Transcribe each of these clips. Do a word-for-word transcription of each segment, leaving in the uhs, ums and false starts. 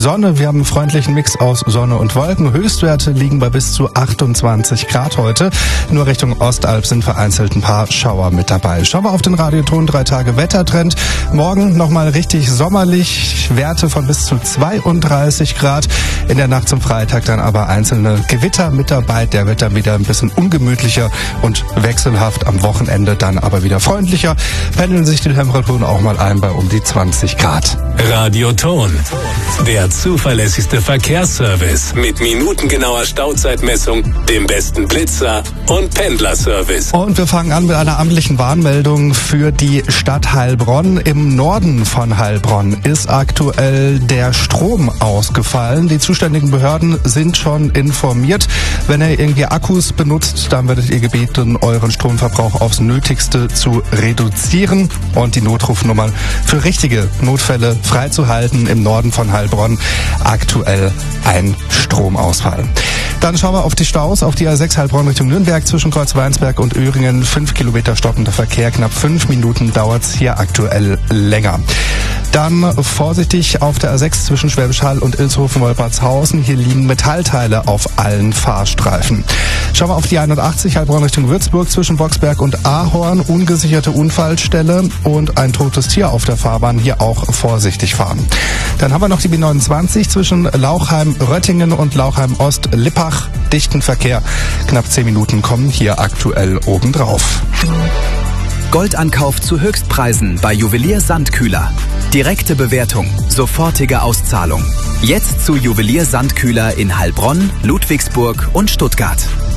Sonne, wir haben einen freundlichen Mix aus Sonne und Wolken. Höchstwerte liegen bei bis zu achtundzwanzig Grad heute. Nur Richtung Ostalb sind vereinzelt ein paar Schauer mit dabei. Schauen wir auf den Radioton drei Tage Wettertrend. Morgen nochmal richtig sommerlich, Werte von bis zu zweiunddreißig Grad. In der Nacht zum Freitag dann aber einzelne Gewitter mit dabei. Der wird dann wieder ein bisschen ungemütlicher und wechselhaft. Am Wochenende dann aber wieder freundlicher. Pendeln sich die Temperaturen auch mal ein bei um die zwanzig Grad. Radioton, der zuverlässigste Verkehrsservice mit minutengenauer Stauzeitmessung, dem besten Blitzer und Pendlerservice. Und wir fangen an mit einer amtlichen Warnmeldung für die Stadt Heilbronn. Im Norden von Heilbronn ist aktuell der Strom ausgefallen. Die zuständigen Behörden sind schon informiert. Wenn ihr irgendwie Akkus benutzt, dann werdet ihr gebeten, euren Stromverbrauch aufs Nötigste zu reduzieren und die Notrufnummern für richtige Notfälle freizuhalten. Im Norden von Heilbronn aktuell ein Stromausfall. Dann schauen wir auf die Staus, auf die A sechs Heilbronn Richtung Nürnberg zwischen Kreuzweinsberg und Öhringen. Fünf Kilometer stoppender Verkehr, knapp fünf Minuten dauert's hier aktuell länger. Dann vorsichtig auf der A sechs zwischen Schwäbisch Hall und Ilshofen-Wolpertshausen. Hier liegen Metallteile auf allen Fahrstreifen. Schauen wir auf die einundachtzig Heilbronn Richtung Würzburg zwischen Boxberg und Ahorn. Ungesicherte Unfallstelle und ein totes Tier auf der Fahrbahn. Hier auch vorsichtig fahren. Dann haben wir noch die B neunundzwanzig zwischen Lauchheim-Röttingen und Lauchheim-Ost-Lippach. Dichten Verkehr. Knapp zehn Minuten kommen hier aktuell obendrauf. Goldankauf zu Höchstpreisen bei Juwelier Sandkühler. Direkte Bewertung, sofortige Auszahlung. Jetzt zu Juwelier Sandkühler in Heilbronn, Ludwigsburg und Stuttgart.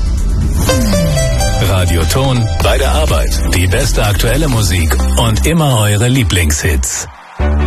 Radioton bei der Arbeit. Die beste aktuelle Musik und immer eure Lieblingshits.